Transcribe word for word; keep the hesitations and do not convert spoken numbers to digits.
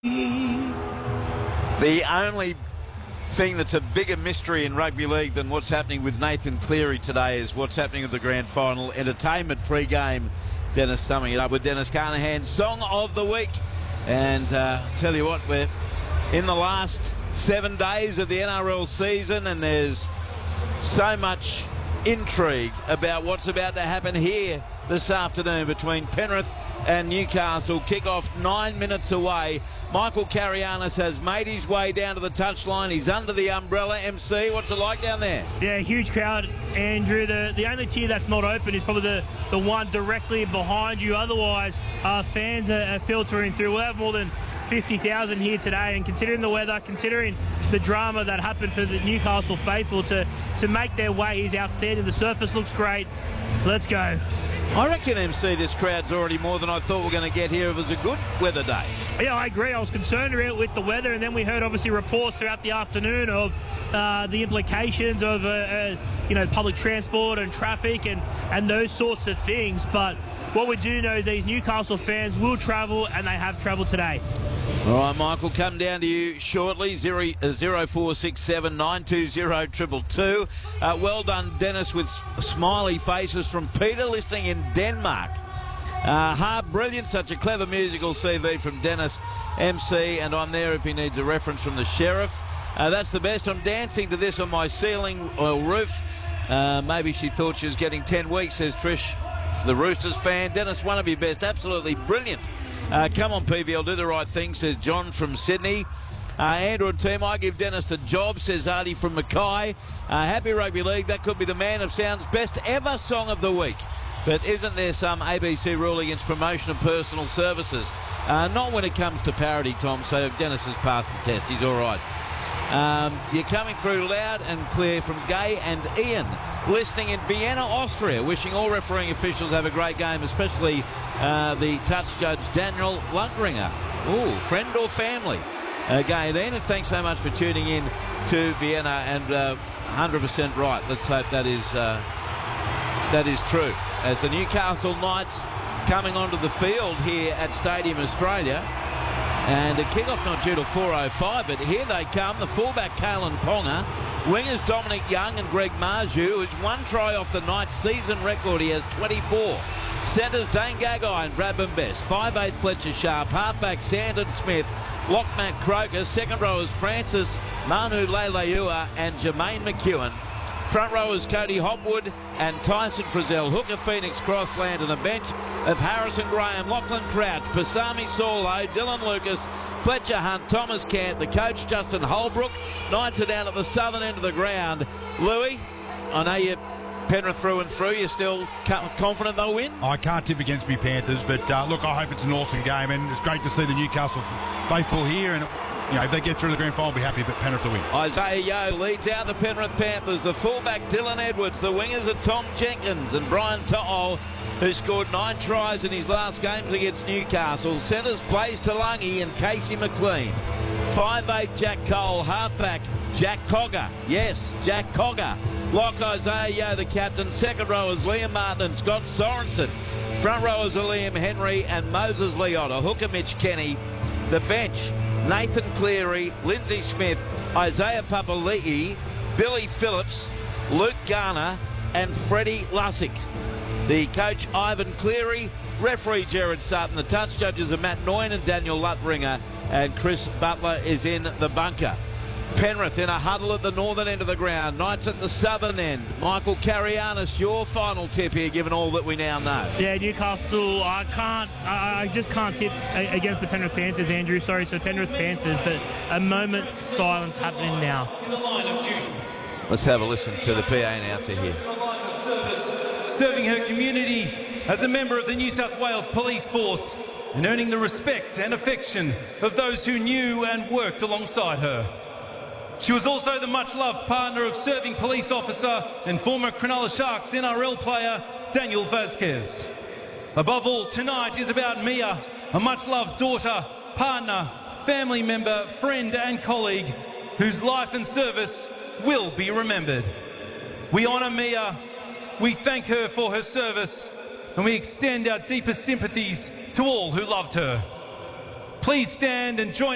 The only thing that's a bigger mystery in rugby league than what's happening with Nathan Cleary today is what's happening with the grand final. Entertainment pre-game. Dennis summing it up with Dennis Carnahan's Song of the Week. And uh, tell you what, we're in the last seven days of the N R L season, and there's so much intrigue about what's about to happen here this afternoon between Penrith and Newcastle. Kick-off nine minutes away. Michael Carianis has made his way down to the touchline. He's under the umbrella. M C, what's it like down there? Yeah, huge crowd, Andrew. The the only tier that's not open is probably the, the one directly behind you. Otherwise, uh, fans are, are filtering through. We'll have more than fifty thousand here today, and considering the weather, considering the drama that happened for the Newcastle faithful to, to make their way is outstanding. The surface looks great. Let's go. I reckon, M C, this crowd's already more than I thought we were going to get here. It was a good weather day. Yeah, I agree. I was concerned with the weather, and then we heard obviously reports throughout the afternoon of uh, the implications of uh, uh, you know, public transport and traffic and, and those sorts of things. But what we do know is these Newcastle fans will travel, and they have travelled today. All right, Michael, come down to you shortly. Zero, uh, zero four six seven nine two zero two two. Uh, well done, Dennis, with smiley faces from Peter, listening in Denmark. Uh, hard, brilliant, such a clever musical C V from Dennis, M C, and I'm there if he needs a reference from the sheriff. Uh, that's the best. I'm dancing to this on my ceiling or roof. Uh, maybe she thought she was getting ten weeks, says Trish, the Roosters fan. Dennis, one of your best. Absolutely brilliant. Uh, come on, P V L, do the right thing, says John from Sydney. Uh, Android team, I give Dennis the job, says Artie from Mackay. Uh, happy Rugby League, that could be the Man of Sound's best ever song of the week. But isn't there some A B C rule against promotion of personal services? Uh, not when it comes to parody, Tom, so Dennis has passed the test. He's all right. Um, you're coming through loud and clear from Gay and Ian, listening in Vienna, Austria, wishing all refereeing officials have a great game, especially uh, the touch judge Daniel Lundringer. Ooh, friend or family? Uh, Gay and Ian, and thanks so much for tuning in to Vienna, and uh, one hundred percent right. Let's hope that is, uh, that is true. As the Newcastle Knights coming onto the field here at Stadium Australia. And a kick-off not due till four oh five, but here they come. The fullback, Kalen Ponga. Wingers, Dominic Young and Greg Marju, who's one try off the Knights' season record. He has twenty-four. Centres, Dane Gagai and Bradman Best. five eight, Fletcher Sharp. Halfback, Sandon Smith. Lock, Matt Croker. Second rowers, Francis Manu Leileua and Jermaine McEwen. Front rowers, Cody Hopwood and Tyson Frizzell. Hooker, Phoenix, Crossland, and a bench of Harrison Graham, Lachlan Crouch, Pasami Saulo, Dylan Lucas, Fletcher Hunt, Thomas Cant, the coach Justin Holbrook. Knights are down at the southern end of the ground. Louis, I know you're Penrith through and through. You're still confident they'll win? I can't tip against me Panthers, but uh, look, I hope it's an awesome game, and it's great to see the Newcastle faithful here, and you know, if they get through the grand final, I'll be happy, but Penrith to win. Isaiah Yeo leads out the Penrith Panthers. The fullback, Dylan Edwards. The wingers are Tom Jenkins and Brian To'o, who scored nine tries in his last games against Newcastle. Centres, Blaze Talangi and Casey McLean. five eight, Jack Cole. Halfback, Jack Cogger. Yes, Jack Cogger. Lock, Isaiah Yeo, the captain. Second rowers, Liam Martin and Scott Sorensen. Front rowers are Liam Henry and Moses Leota. Hooker, Mitch Kenny. The bench, Nathan Cleary, Lindsay Smith, Isaiah Papali'i, Billy Phillips, Luke Garner and Freddie Lussick. The coach, Ivan Cleary, referee Jared Sutton. The touch judges are Matt Noyen and Daniel Luttringer, and Chris Butler is in the bunker. Penrith in a huddle at the northern end of the ground. Knights at the southern end. Michael Carianis, your final tip here, given all that we now know. Yeah, Newcastle, I can't, I, I just can't tip against the Penrith Panthers, Andrew. Sorry, so Penrith Panthers, but a moment silence happening now. In the line of duty. Let's have a listen to the P A announcer here. Serving her community as a member of the New South Wales Police Force and earning the respect and affection of those who knew and worked alongside her. She was also the much-loved partner of serving police officer and former Cronulla Sharks N R L player Daniel Vasquez. Above all, tonight is about Mia, a much-loved daughter, partner, family member, friend and colleague whose life and service will be remembered. We honour Mia, we thank her for her service, and we extend our deepest sympathies to all who loved her. Please stand and join